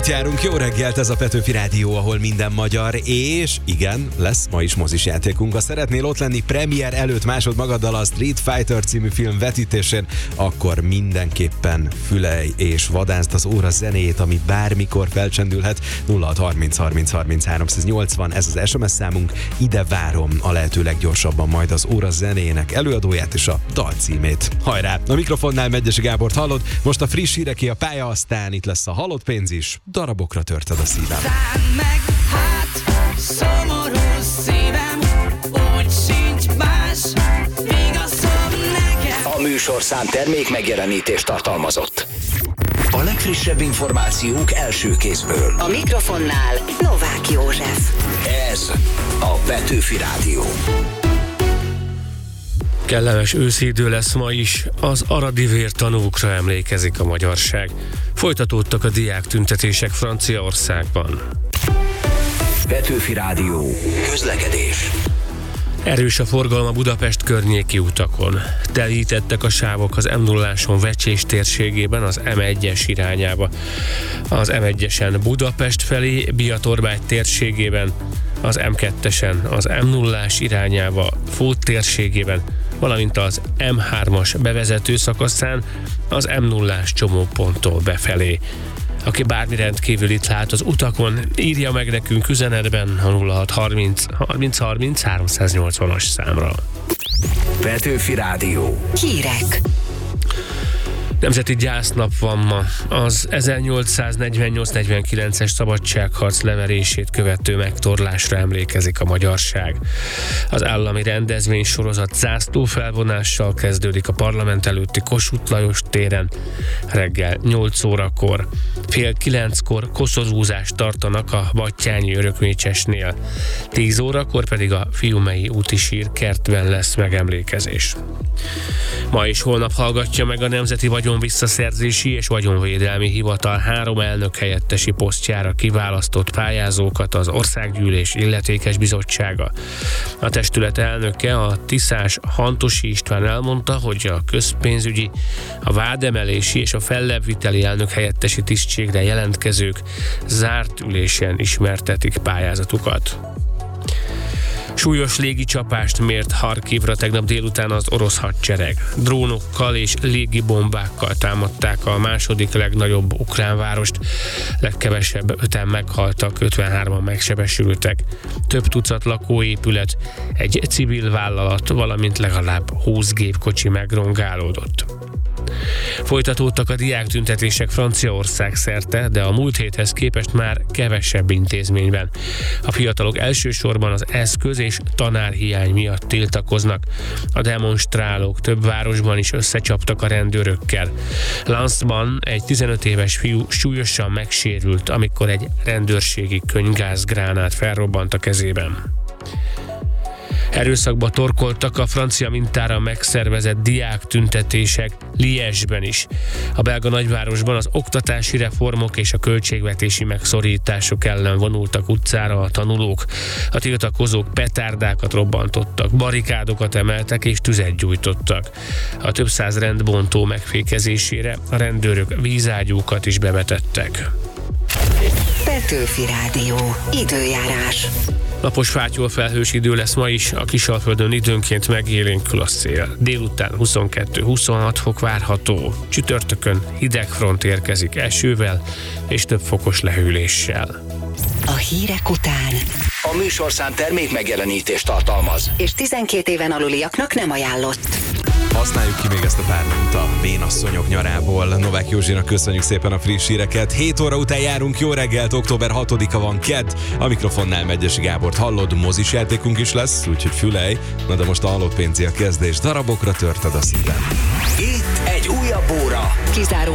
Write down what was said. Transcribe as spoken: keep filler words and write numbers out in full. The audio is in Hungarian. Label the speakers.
Speaker 1: Járunk, jó reggelt, ez a Petőfi Rádió, ahol minden magyar, és igen, lesz ma is mozis játékunk. Ha szeretnél ott lenni premier előtt másod magaddal a Street Fighter című film vetítésén, akkor mindenképpen fülelj és vadázd az óra zenéjét, ami bármikor felcsendülhet. nulla hat harminc harminc harminc háromszáznyolcvan, ez az es em es számunk, ide várom a lehető leggyorsabban majd az óra zenéjének előadóját és a dal címét. Hajrá! A mikrofonnál Megyesi Gábort hallod, most a friss híreké a pálya, aztán itt lesz a halott pénz is. Darabokra törted a szívem.
Speaker 2: Szánd meg, hát, szomorú szívem, úgy sincs más, igazom neked.
Speaker 3: A műsorszám termék megjelenítést tartalmazott. A legfrissebb információk első kézből.
Speaker 4: A mikrofonnál Novák József.
Speaker 3: Ez a Petőfi Rádió.
Speaker 5: Kellemes őszi idő lesz ma is, az aradi vértanúkra emlékezik a magyarság. Folytatódtak a diáktüntetések Franciaországban.
Speaker 3: Petőfi Rádió. Közlekedés.
Speaker 5: Erős a forgalom a Budapest környéki utakon. Telítettek a sávok az em nulláson Vecsés térségében az em egyes irányába. Az em egyesen Budapest felé, Biatorbágy térségében, az em kettesen az em nullás irányába Fót térségében, valamint az em hármas bevezető szakaszán az em nullás csomóponttól befelé. Aki bármi rendkívülit lát az utakon, írja meg nekünk üzenetben a nulla hat harminc harminc harminc háromszáznyolcvanas számra.
Speaker 3: Petőfi Rádió.
Speaker 4: Hírek.
Speaker 5: Nemzeti gyásznap van ma. Az ezernyolcszáznegyvennyolc negyvenkilences szabadságharc leverését követő megtorlásra emlékezik a magyarság. Az állami rendezvény sorozat zászlófelvonással kezdődik a parlament előtti Kossuth Lajos téren. Reggel nyolc órakor. Fél kilenckor koszorúzást tartanak a Battyányi Örökmécsesnél. tíz órakor pedig a Fiumei úti sír kertben lesz megemlékezés. Ma és holnap hallgatja meg a Nemzeti Vagyonvisszaszerzési és Vagyonvédelmi Hivatal három elnök helyettesi posztjára kiválasztott pályázókat az Országgyűlés Illetékes Bizottsága. A testület elnöke, a Tiszás Hantosi István elmondta, hogy a közpénzügyi, a vádemelési és a fellebbviteli elnök helyettesi tisztségre jelentkezők zárt ülésen ismertetik pályázatukat. Súlyos légicsapást mért Harkivra tegnap délután az orosz hadsereg. Drónokkal és légibombákkal támadták a második legnagyobb ukrán várost. Legkevesebb öten meghaltak, ötvenhárman megsebesültek. Több tucat lakóépület, egy civil vállalat, valamint legalább húsz gépkocsi megrongálódott. Folytatódtak a diáktüntetések Franciaország szerte, de a múlt héthez képest már kevesebb intézményben. A fiatalok elsősorban az eszköz és tanárhiány miatt tiltakoznak. A demonstrálók több városban is összecsaptak a rendőrökkel. Lanszban egy tizenöt éves fiú súlyosan megsérült, amikor egy rendőrségi könygázgránát felrobbant a kezében. Erőszakba torkoltak a francia mintára megszervezett diáktüntetések Liège-ben is. A belga nagyvárosban az oktatási reformok és a költségvetési megszorítások ellen vonultak utcára a tanulók. A tiltakozók petárdákat robbantottak, barikádokat emeltek és tüzet gyújtottak. A több száz rendbontó megfékezésére a rendőrök vízágyúkat is bevetettek.
Speaker 4: Petőfi Rádió. Időjárás.
Speaker 5: Napos fátyol felhős idő lesz ma is, a Kisalföldön időnként megélénkül a szél. Délután huszonkettő-huszonhat fok várható. Csütörtökön hideg front érkezik esővel és több fokos lehűléssel.
Speaker 4: A hírek után.
Speaker 3: A műsorszám termék megjelenítést tartalmaz.
Speaker 4: És tizenkét éven aluliaknak nem ajánlott.
Speaker 1: Használjuk ki még ezt a pár napot a vénasszonyok nyarából. Novák Józsinak köszönjük szépen a friss híreket. hét óra után járunk, jó reggelt, október hatodika van, kedd. A mikrofonnál Megyesi Gábort hallod, mozis játékunk is lesz, úgyhogy fülelj. Na de most a halott pénzi a kezdés, darabokra törted a szívem.
Speaker 3: Itt egy újabb óra.
Speaker 4: Kizáró